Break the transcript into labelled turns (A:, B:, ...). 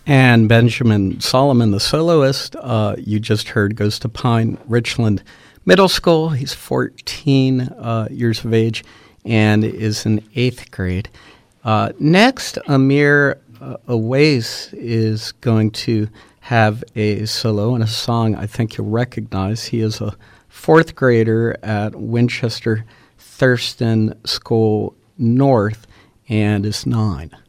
A: And Benjamin Solomon, the soloist, you just heard, goes to Pine Richland Middle School. He's 14 years of age and is in 8th grade. Next, Amir Awais is going to have a solo and a song I think you'll recognize. He is a 4th grader at Winchester Thurston School North and is 9.